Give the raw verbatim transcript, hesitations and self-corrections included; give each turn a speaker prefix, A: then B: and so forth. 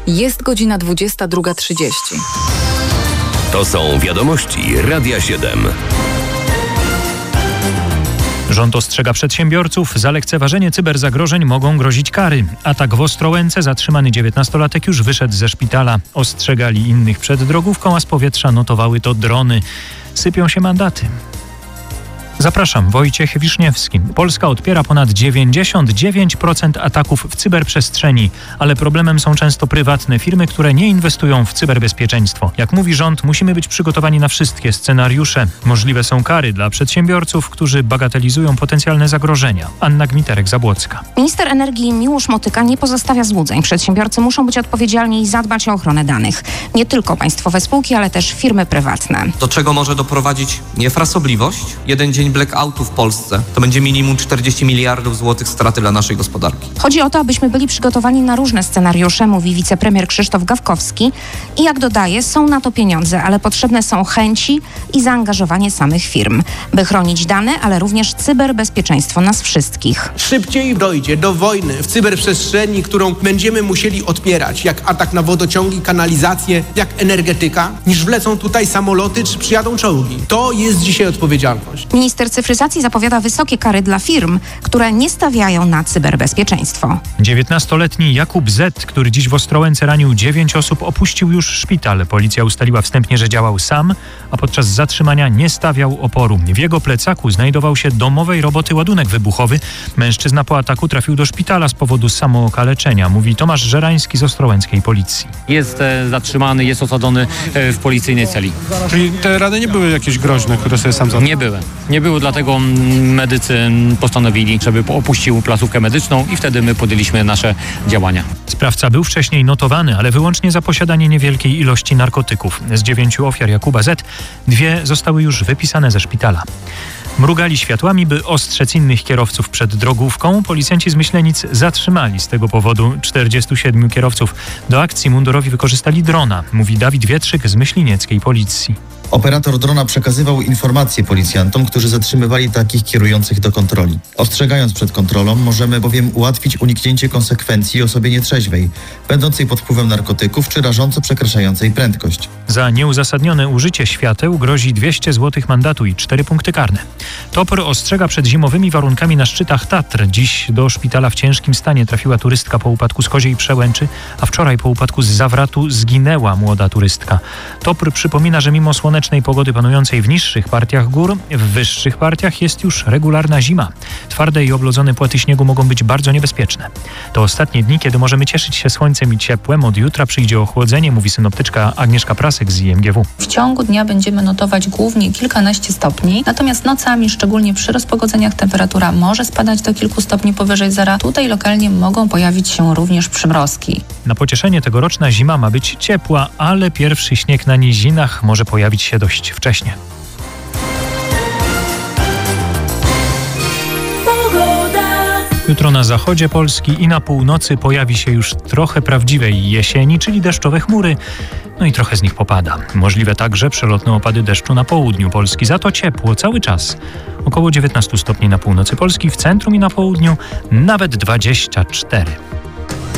A: Jest godzina dwudziesta druga trzydzieści.
B: To są wiadomości Radia siedem.
C: Rząd ostrzega przedsiębiorców, za lekceważenie cyberzagrożeń mogą grozić kary. Atak w Ostrołęce, zatrzymany dziewiętnastolatek już wyszedł ze szpitala. Ostrzegali innych przed drogówką, a z powietrza notowały to drony. Sypią się mandaty. Zapraszam, Wojciech Wiszniewski. Polska odpiera ponad dziewięćdziesiąt dziewięć procent ataków w cyberprzestrzeni, ale problemem są często prywatne firmy, które nie inwestują w cyberbezpieczeństwo. Jak mówi rząd, musimy być przygotowani na wszystkie scenariusze. Możliwe są kary dla przedsiębiorców, którzy bagatelizują potencjalne zagrożenia. Anna Gmiterek-Zabłocka.
D: Minister energii Miłosz Motyka nie pozostawia złudzeń. Przedsiębiorcy muszą być odpowiedzialni i zadbać o ochronę danych. Nie tylko państwowe spółki, ale też firmy prywatne.
E: Do czego może doprowadzić niefrasobliwość? Jeden dzień blackoutu w Polsce to będzie minimum czterdzieści miliardów złotych straty dla naszej gospodarki.
D: Chodzi o to, abyśmy byli przygotowani na różne scenariusze, mówi wicepremier Krzysztof Gawkowski. I jak dodaje, są na to pieniądze, ale potrzebne są chęci i zaangażowanie samych firm, by chronić dane, ale również cyberbezpieczeństwo nas wszystkich.
F: Szybciej dojdzie do wojny w cyberprzestrzeni, którą będziemy musieli odpierać, jak atak na wodociągi, kanalizację, jak energetyka, niż wlecą tutaj samoloty czy przyjadą czołgi. To jest dzisiaj odpowiedzialność.
D: Minister cyfryzacji zapowiada wysokie kary dla firm, które nie stawiają na cyberbezpieczeństwo.
C: dziewiętnastoletni Jakub Z., który dziś w Ostrołęce ranił dziewięć osób, opuścił już szpital. Policja ustaliła wstępnie, że działał sam, a podczas zatrzymania nie stawiał oporu. W jego plecaku znajdował się domowej roboty ładunek wybuchowy. Mężczyzna po ataku trafił do szpitala z powodu samookaleczenia, mówi Tomasz Żerański z ostrołęckiej policji.
G: Jest e, zatrzymany, jest osadzony e, w policyjnej celi.
H: Czyli te rany nie były jakieś groźne, które sobie sam zadał?
G: Nie były. Nie były, dlatego medycy postanowili, żeby opuścił placówkę medyczną i wtedy my podjęliśmy nasze działania.
C: Sprawca był wcześniej notowany, ale wyłącznie za posiadanie niewielkiej ilości narkotyków. Z dziewięciu ofiar Jakuba Z. dwie zostały już wypisane ze szpitala. Mrugali światłami, by ostrzec innych kierowców przed drogówką. Policjanci z Myślenic zatrzymali z tego powodu czterdziestu siedmiu kierowców. Do akcji mundurowi wykorzystali drona, mówi Dawid Wietrzyk z myślinieckiej policji.
I: Operator drona przekazywał informacje policjantom, którzy zatrzymywali takich kierujących do kontroli. Ostrzegając przed kontrolą, możemy bowiem ułatwić uniknięcie konsekwencji osobie nietrzeźwej, będącej pod wpływem narkotyków czy rażąco przekraczającej prędkość.
C: Za nieuzasadnione użycie świateł grozi dwieście złotych mandatu i cztery punkty karne. Topr ostrzega przed zimowymi warunkami na szczytach Tatr. Dziś do szpitala w ciężkim stanie trafiła turystka po upadku z Koziej Przełęczy, a wczoraj po upadku z Zawratu zginęła młoda turystka. Topr przypomina, że mimo słonecznej pogody panującej w niższych partiach gór, w wyższych partiach jest już regularna zima. Twarde i oblodzone płaty śniegu mogą być bardzo niebezpieczne. To ostatnie dni, kiedy możemy cieszyć się słońcem i ciepłem. Od jutra przyjdzie ochłodzenie, mówi synoptyczka Agnieszka Prasek z I M G W.
J: W ciągu dnia będziemy notować głównie kilkanaście stopni, natomiast nocami, szczególnie przy rozpogodzeniach, temperatura może spadać do kilku stopni powyżej zera. Tutaj lokalnie mogą pojawić się również przymrozki.
C: Na pocieszenie tegoroczna zima ma być ciepła, ale pierwszy śnieg na nizinach może pojawić się dość wcześnie. Jutro na zachodzie Polski i na północy pojawi się już trochę prawdziwej jesieni, czyli deszczowe chmury, no i trochę z nich popada. Możliwe także przelotne opady deszczu na południu Polski, za to ciepło cały czas. Około dziewiętnaście stopni na północy Polski, w centrum i na południu nawet dwadzieścia cztery.